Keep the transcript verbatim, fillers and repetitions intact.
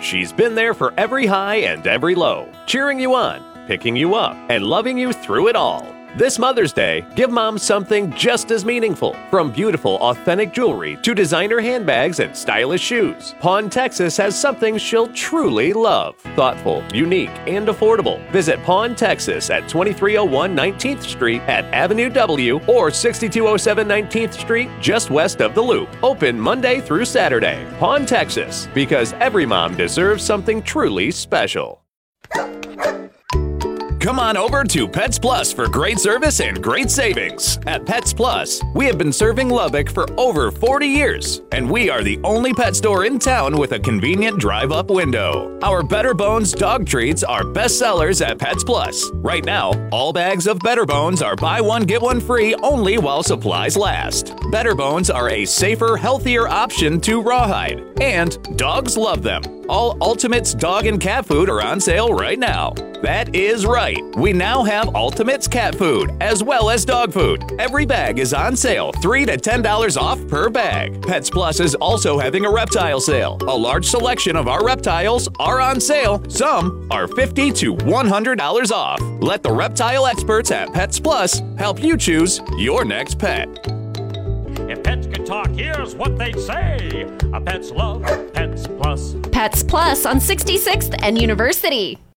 She's been there for every high and every low, cheering you on, picking you up, and loving you through it all. This Mother's Day, give Mom something just as meaningful. From beautiful, authentic jewelry to designer handbags and stylish shoes, Pawn Texas has something she'll truly love. Thoughtful, unique, and affordable. Visit Pawn Texas at twenty-three oh one nineteenth Street at Avenue W or sixty-two oh seven nineteenth Street just west of the Loop. Open Monday through Saturday. Pawn Texas, because every mom deserves something truly special. Come on over to Pets Plus for great service and great savings. At Pets Plus, we have been serving Lubbock for over forty years, and we are the only pet store in town with a convenient drive-up window. Our Better Bones dog treats are best sellers at Pets Plus. Right now, all bags of Better Bones are buy one, get one free only while supplies last. Better Bones are a safer, healthier option to rawhide, and dogs love them. All Ultimates dog and cat food are on sale right now. That is right. We now have Ultimates cat food as well as dog food. Every bag is on sale, three to ten dollars off per bag. Pets Plus is also having a reptile sale. A large selection of our reptiles are on sale. Some are fifty to one hundred dollars off. Let the reptile experts at Pets Plus help you choose your next pet. If pets could talk, here's what they'd say. A pet's love, Pets Plus. Pets Plus on sixty-sixth and University.